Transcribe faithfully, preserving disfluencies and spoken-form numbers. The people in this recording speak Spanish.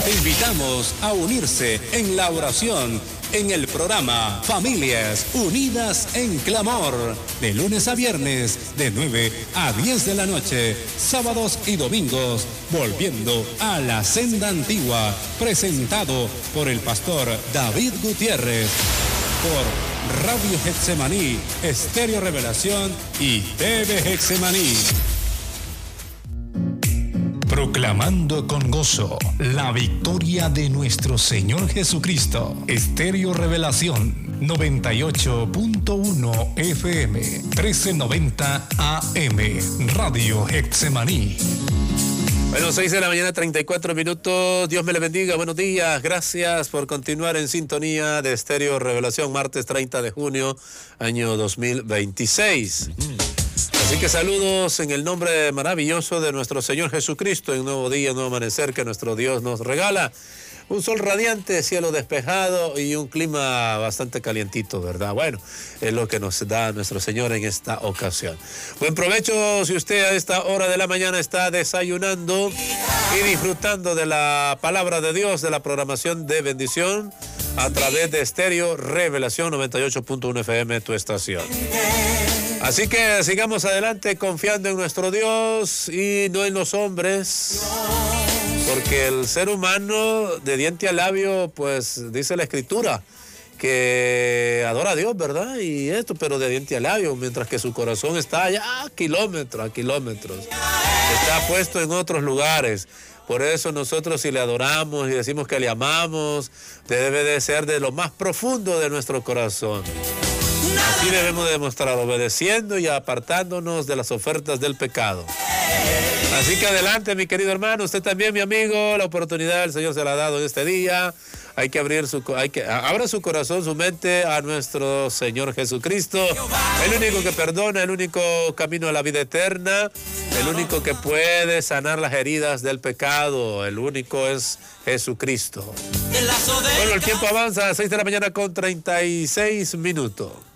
Te invitamos a unirse en la oración en el programa Familias Unidas en Clamor, de lunes a viernes, de nueve a diez de la noche, sábados y domingos, volviendo a la senda antigua, presentado por el pastor David Gutiérrez, por Radio Getsemaní, Estéreo Revelación y T V Getsemaní. Proclamando con gozo la victoria de nuestro Señor Jesucristo. Estéreo Revelación noventa y ocho punto uno F M, trece noventa A M, Radio Getsemaní. Bueno, seis de la mañana, treinta y cuatro minutos. Dios me le bendiga. Buenos días. Gracias por continuar en sintonía de Estéreo Revelación, martes treinta de junio, año dos mil veintiséis. Así que saludos en el nombre maravilloso de nuestro Señor Jesucristo, en un nuevo día, un nuevo amanecer que nuestro Dios nos regala. Un sol radiante, cielo despejado y un clima bastante calientito, ¿verdad? Bueno, es lo que nos da nuestro Señor en esta ocasión. Buen provecho si usted a esta hora de la mañana está desayunando y disfrutando de la palabra de Dios, de la programación de bendición a través de Estéreo Revelación noventa y ocho punto uno F M, tu estación. Así que sigamos adelante confiando en nuestro Dios y no en los hombres, porque el ser humano de diente a labio, pues dice la Escritura, que adora a Dios, ¿verdad? Y esto, pero de diente a labio, mientras que su corazón está allá a kilómetros, a kilómetros. Está puesto en otros lugares. Por eso nosotros, si le adoramos y decimos que le amamos, debe de ser de lo más profundo de nuestro corazón. Así debemos demostrar, obedeciendo y apartándonos de las ofertas del pecado. Así que adelante, mi querido hermano, usted también, mi amigo, la oportunidad el Señor se la ha dado en este día. Hay que abrir su, hay que, abra su corazón, su mente a nuestro Señor Jesucristo, el único que perdona, el único camino a la vida eterna, el único que puede sanar las heridas del pecado, el único es Jesucristo. Bueno, el tiempo avanza, a seis de la mañana con treinta y seis minutos.